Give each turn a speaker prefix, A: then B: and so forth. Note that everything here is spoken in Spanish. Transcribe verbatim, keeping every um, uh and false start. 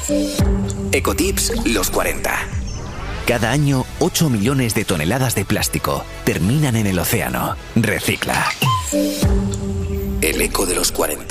A: Ecotips los cuarenta. Cada año, ocho millones de toneladas de plástico terminan en el océano. Recicla. El eco de los cuarenta.